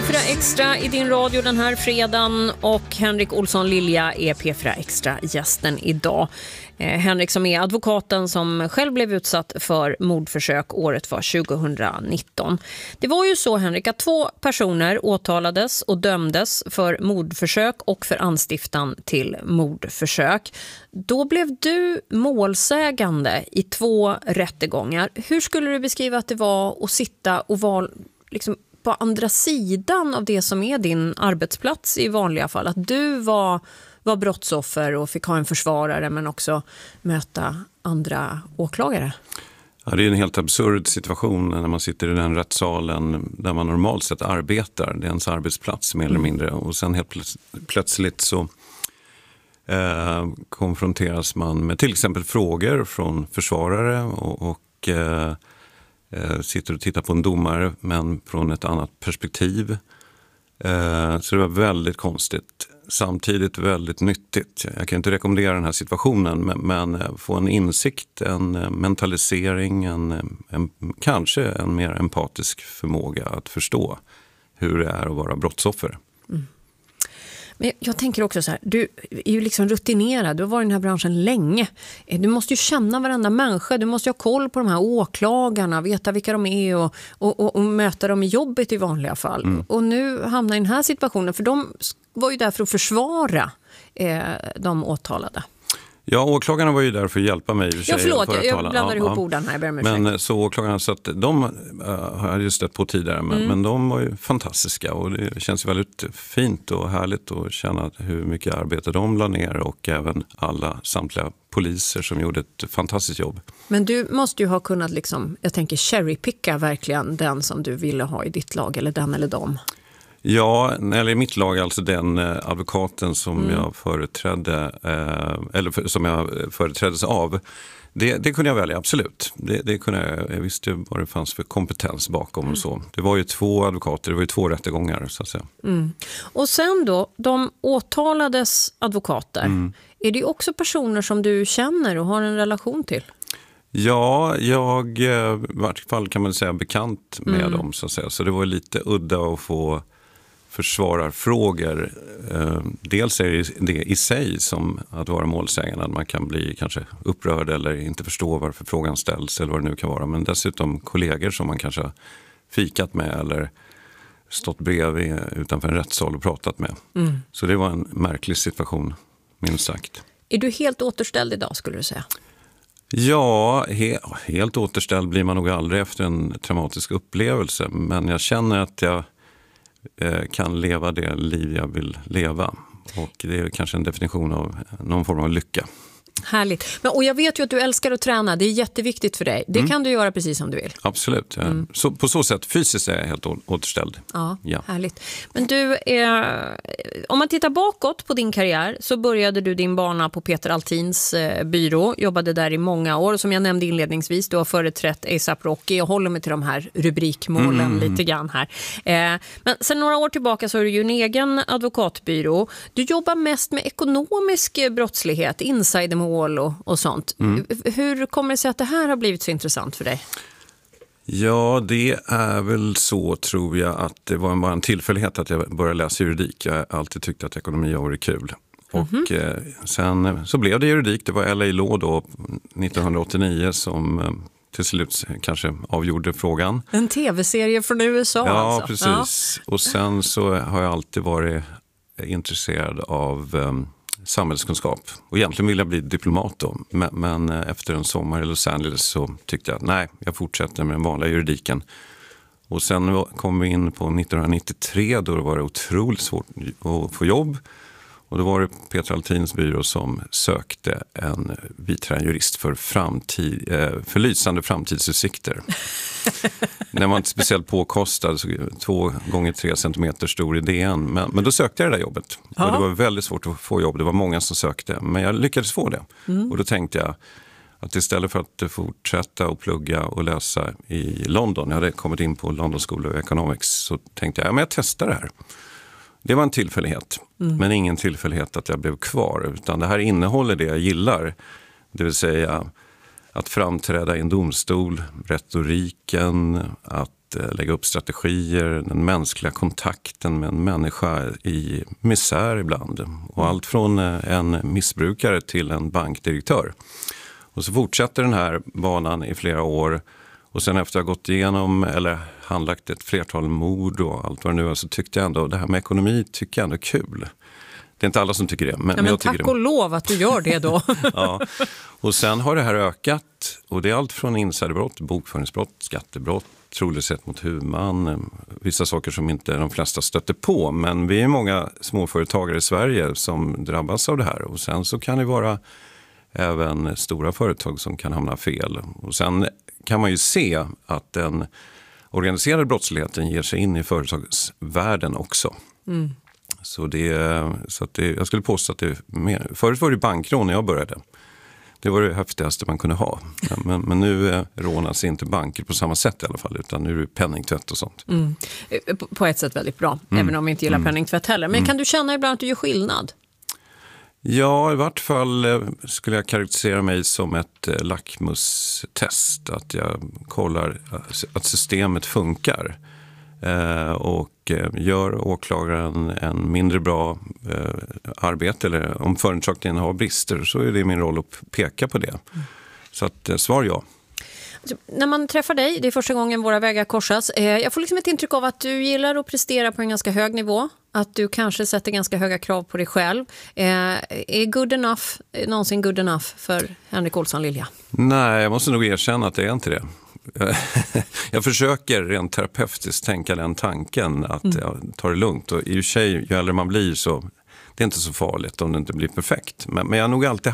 P4 Extra i din radio den här fredagen och Henrik Olsson Lilja är P4 Extra-gästen idag. Henrik som är advokaten som själv blev utsatt för mordförsök, året var 2019. Det var ju så, Henrik, att 2 personer åtalades och dömdes för mordförsök och för anstiftan till mordförsök. Då blev du målsägande i 2 rättegångar. Hur skulle du beskriva att det var att sitta och vara liksom på andra sidan av det som är din arbetsplats i vanliga fall? Att du var brottsoffer och fick ha en försvarare men också möta andra åklagare? Ja, det är en helt absurd situation när man sitter i den rättssalen där man normalt sett arbetar. Det är ens arbetsplats mer eller mindre. Och sen helt plötsligt så konfronteras man med till exempel frågor från försvarare och sitter och tittar på en domare men från ett annat perspektiv. Så det var väldigt konstigt. Samtidigt väldigt nyttigt. Jag kan inte rekommendera den här situationen men få en insikt, en mentalisering, kanske en mer empatisk förmåga att förstå hur det är att vara brottsoffer. Mm. Men jag tänker också så här, du är ju liksom rutinerad, du har varit i den här branschen länge. Du måste ju känna varenda människa, du måste ju ha koll på de här åklagarna, veta vilka de är och möta dem i jobbet i vanliga fall. Mm. Och nu hamnar i den här situationen, för de var ju där för att försvara de åtalade. Ja, åklagarna var ju där för att hjälpa mig. Ja, förlåt, jag blandar ihop orden här. Men så åklagarna, så att de har jag just stött på tidigare, men de var ju fantastiska och det känns väldigt fint och härligt att känna hur mycket arbete de la ner och även samtliga poliser som gjorde ett fantastiskt jobb. Men du måste ju ha kunnat jag tänker cherrypicka verkligen den som du ville ha i ditt lag, eller den eller dem. Ja, eller i mitt lag, alltså den advokaten som jag företrädde, eller som jag företräddes av, det kunde jag välja, absolut. Det kunde jag visste vad det fanns för kompetens bakom och så. Det var ju 2 advokater, det var ju 2 rättegångar så att säga. Mm. Och sen då, de åtalades advokater, är det också personer som du känner och har en relation till? Ja, jag i vart fall kan man säga bekant med dem så att säga. Så det var lite udda att få försvararfrågor. Dels är det i sig som att vara målsägande. Man kan bli kanske upprörd eller inte förstå varför frågan ställs eller vad det nu kan vara. Men dessutom kollegor som man kanske har fikat med eller stått bredvid utanför en rättssal och pratat med. Mm. Så det var en märklig situation, minst sagt. Är du helt återställd idag, skulle du säga? Ja, helt återställd blir man nog aldrig efter en traumatisk upplevelse. Men jag känner att jag kan leva det liv jag vill leva. Och det är kanske en definition av någon form av lycka. Härligt. Och jag vet ju att du älskar att träna. Det är jätteviktigt för dig. Det kan du göra precis som du vill. Absolut. Så på så sätt fysiskt är jag helt återställd. Ja, härligt. Men du, om man tittar bakåt på din karriär så började du din bana på Peter Altins byrå. Jobbade där i många år. Som jag nämnde inledningsvis, du har företrätt ASAP Rocky. Jag håller mig till de här rubrikmålen lite grann här. Men sen några år tillbaka så har du ju en egen advokatbyrå. Du jobbar mest med ekonomisk brottslighet, insidermål och sånt. Hur kommer det sig att det här har blivit så intressant för dig? Ja, det är väl så, tror jag, att det var bara en tillfällighet att jag började läsa juridik. Jag har alltid tyckt att ekonomi har varit kul. Och sen så blev det juridik. Det var LA Law då 1989 som till slut kanske avgjorde frågan. En tv-serie från USA. Ja, alltså. Precis. Ja. Och sen så har jag alltid varit intresserad av samhällskunskap. Och egentligen ville jag bli diplomat då. Men efter en sommar i Los Angeles så tyckte jag att nej, jag fortsätter med den vanliga juridiken. Och sen kom vi in på 1993 då det var otroligt svårt att få jobb. Och då var det Peter Altins byrå som sökte en biträdande jurist för lysande framtidsutsikter. Den var inte speciellt påkostad, så 2 gånger 3 centimeter stor idén. Men då sökte jag det där jobbet. Och det var väldigt svårt att få jobb. Det var många som sökte, men jag lyckades få det. Och då tänkte jag att istället för att fortsätta och plugga och läsa i London, jag hade kommit in på London School of Economics, så tänkte jag, jag testar det här. Det var en tillfällighet, men ingen tillfällighet att jag blev kvar. Utan det här innehåller det jag gillar. Det vill säga att framträda i en domstol, retoriken, att lägga upp strategier, den mänskliga kontakten med en människa i misär ibland. Och allt från en missbrukare till en bankdirektör. Och så fortsätter den här banan i flera år. Och sen efter att ha gått igenom eller handlagt ett flertal mord och allt vad det nu är, så tyckte jag ändå, det här med ekonomi tycker jag ändå är kul. Det är inte alla som tycker det. Men jag tycker tack och lov att du gör det då. Ja. Och sen har det här ökat. Och det är allt från insiderbrott, bokföringsbrott, skattebrott, trolöshet mot huvudman. Vissa saker som inte de flesta stöter på. Men vi är många småföretagare i Sverige som drabbas av det här. Och sen så kan det vara även stora företag som kan hamna fel. Och sen kan man ju se att den organiserade brottsligheten ger sig in i företagsvärlden också. Mm. Så jag skulle påstå att det är mer. Förut var det bankrån när jag började. Det var det häftigaste man kunde ha. Men nu rånas inte banker på samma sätt i alla fall, utan nu är det penningtvätt och sånt. Mm. På ett sätt väldigt bra, även om vi inte gillar penningtvätt heller. Men kan du känna ibland att du gör skillnad? Ja, i vart fall skulle jag karaktärisera mig som ett lackmustest. Att jag kollar att systemet funkar. Och gör åklagaren en mindre bra arbete, eller om förundersökningen har brister, så är det min roll att peka på det. Så att svar ja. När man träffar dig, det är första gången våra vägar korsas, jag får liksom ett intryck av att du gillar att prestera på en ganska hög nivå, att du kanske sätter ganska höga krav på dig själv. Är good enough någonsin good enough för Henrik Olsson Lilja? Nej, jag måste nog erkänna att det är inte det. Jag försöker rent terapeutiskt tänka den tanken att jag tar det lugnt, och i och för sig ju äldre man blir så det är inte så farligt om det inte blir perfekt, men jag har nog alltid